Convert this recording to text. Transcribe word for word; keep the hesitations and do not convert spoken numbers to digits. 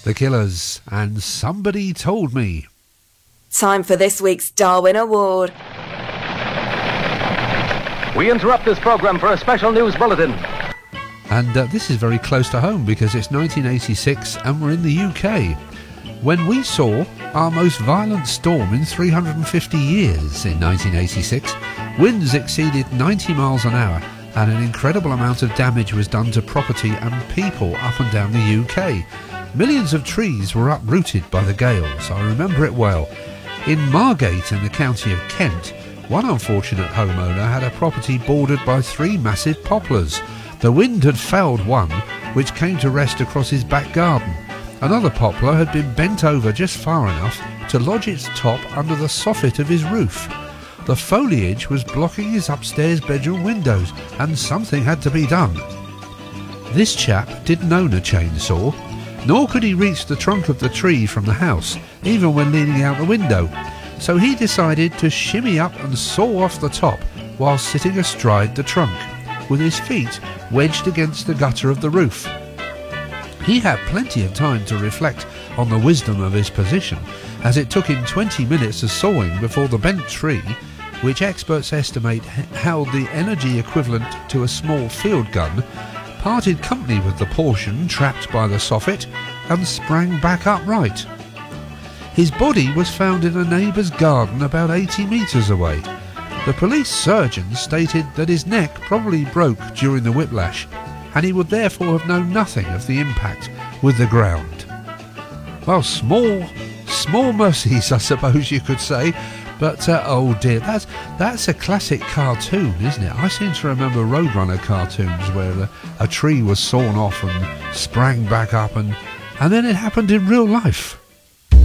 The Killers and Somebody Told Me. Time for this week's Darwin Award. We interrupt this programme for a special news bulletin. And uh, this is very close to home because it's nineteen eighty-six and we're in the U K. When we saw our most violent storm in three hundred fifty years in nineteen eighty-six, winds exceeded ninety miles an hour and an incredible amount of damage was done to property and people up and down the U K. Millions of trees were uprooted by the gales. I remember it well. In Margate in the county of Kent, one unfortunate homeowner had a property bordered by three massive poplars. The wind had felled one, which came to rest across his back garden. Another poplar had been bent over just far enough to lodge its top under the soffit of his roof. The foliage was blocking his upstairs bedroom windows, and something had to be done. This chap didn't own a chainsaw, nor could he reach the trunk of the tree from the house, even when leaning out the window. So he decided to shimmy up and saw off the top while sitting astride the trunk, with his feet wedged against the gutter of the roof. He had plenty of time to reflect on the wisdom of his position, as it took him twenty minutes of sawing before the bent tree, which experts estimate held the energy equivalent to a small field gun, parted company with the portion trapped by the soffit and sprang back upright. His body was found in a neighbour's garden about eighty metres away. The police surgeon stated that his neck probably broke during the whiplash, and he would therefore have known nothing of the impact with the ground. Well, small, small mercies, I suppose you could say, but uh, oh dear, that's that's a classic cartoon, isn't it? I seem to remember Roadrunner cartoons where a, a tree was sawn off and sprang back up, and, and then it happened in real life.